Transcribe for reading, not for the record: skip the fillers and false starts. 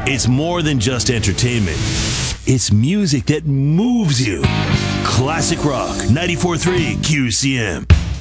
It's more than just entertainment. It's music that moves you. Classic Rock 94.3 QCM.